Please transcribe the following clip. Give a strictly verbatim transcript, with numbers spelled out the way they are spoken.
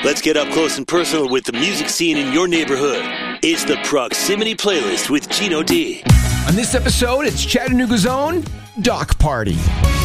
Let's get up close and personal with the music scene in your neighborhood. It's the Proximity Playlist with Gino D. On this episode, it's Chattanooga's own Doc Party.